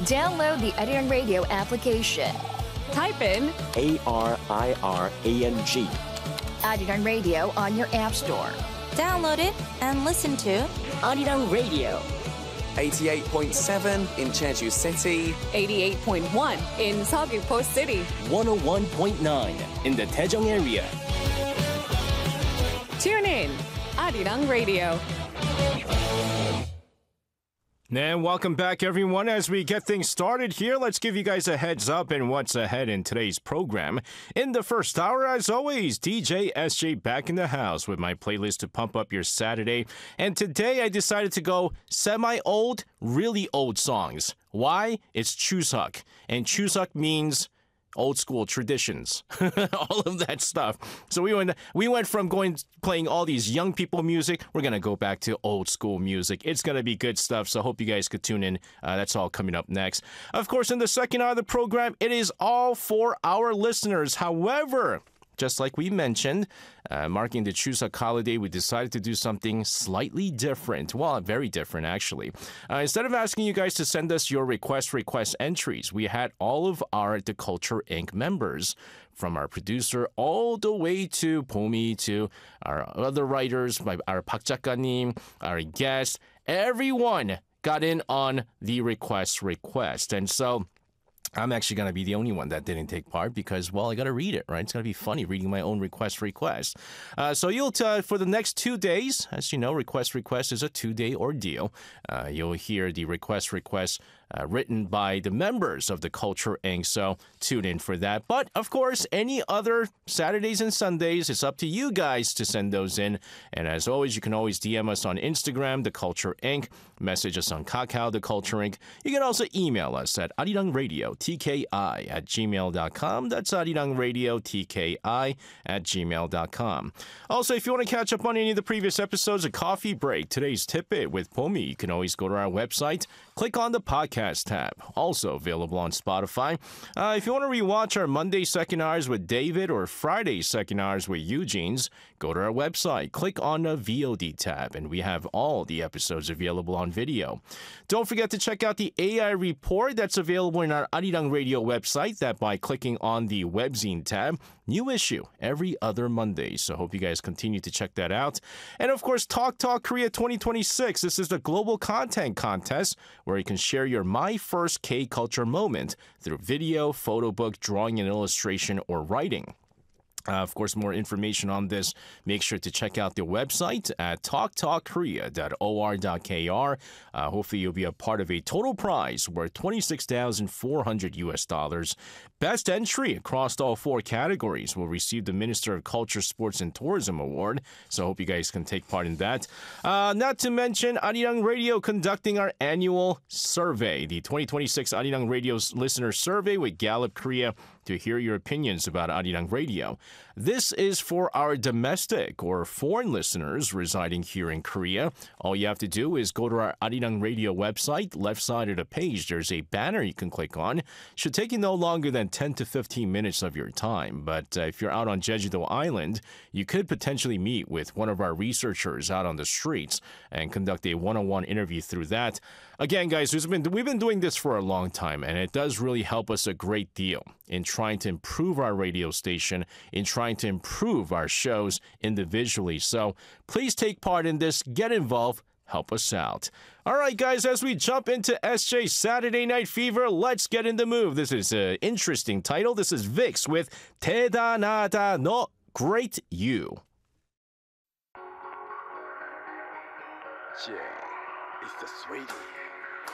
Download the Arirang Radio application. Type in ARIRANG. Arirang Radio on your app store. Download it and listen to Arirang Radio. 88.7 in Jeju City. 88.1 in Seogwipo City. 101.9 in the Daejeong area. Tune in, Arirang Radio. And welcome back, everyone. As we get things started here, let's give you guys a heads up in what's ahead in today's program. In the first hour, as always, DJ SJ back in the house with my playlist to pump up your Saturday. And today I decided to go semi-old, really old songs. Why? It's Chuseok. And Chuseok means old school traditions, all of that stuff. So we went from playing all these young people music. We're gonna go back to old school music. It's gonna be good stuff. So hope you guys could tune in. That's all coming up next. Of course, in the second hour of the program, it is all for our listeners. However, just like we mentioned, marking the Chuseok holiday, we decided to do something slightly different. Well, very different, actually. Instead of asking you guys to send us your request entries, we had all of our The Culture Inc. members, from our producer all the way to Pomi, to our other writers, our Park 작가님, our guest, everyone got in on the request. And so I'm actually going to be the only one that didn't take part because, well, I got to read it, right? It's going to be funny reading my own request. So you'll, for the next 2 days, as you know, request is a 2-day ordeal. You'll hear the request written by the members of the Culture Inc. So tune in for that. But, of course, any other Saturdays and Sundays, it's up to you guys to send those in. And as always, you can always DM us on Instagram, The Culture Inc., message us on Kakao, The Culture Inc. You can also email us at arirangradiotki@gmail.com. That's arirangradiotki@gmail.com. Also, if you want to catch up on any of the previous episodes of Coffee Break, today's Tip-It with Pomi, you can always go to our website, click on the podcast tab, also available on Spotify. If you want to rewatch our Monday second hours with David or Friday second hours with Eugene's, go to our website, click on the VOD tab, and we have all the episodes available on video. Don't forget to check out the AI report that's available in our Arirang Radio website, that by clicking on the webzine tab. New issue every other Monday, so hope you guys continue to check that out. And of course, Talk Korea 2026. This is the global content contest where you can share your My First K-Culture moment through video, photo book, drawing and illustration, or writing. Of course, more information on this, make sure to check out the website at talktalkkorea.or.kr. Hopefully, you'll be a part of a total prize worth $26,400. Best entry across all 4 categories will receive the Minister of Culture, Sports, and Tourism Award. So I hope you guys can take part in that. Not to mention, Arirang Radio conducting our annual survey, the 2026 Arirang Radio Listener Survey with Gallup Korea, to hear your opinions about Arirang Radio. This is for our domestic or foreign listeners residing here in Korea. All you have to do is go to our Arirang Radio website. Left side of the page, there's a banner you can click on. Should take you no longer than 10 to 15 minutes of your time. But if you're out on Jeju-do Island, you could potentially meet with one of our researchers out on the streets and conduct a one-on-one interview through that. Again, guys, we've been doing this for a long time, and it does really help us a great deal in trying to improve our radio station, in trying to improve our shows individually. So please take part in this, get involved, help us out. All right, guys, as we jump into SJ Saturday Night Fever, let's get in the move. This is an interesting title. This is VIX with 대단하다 너 Great You. Yeah, it's the sweetie.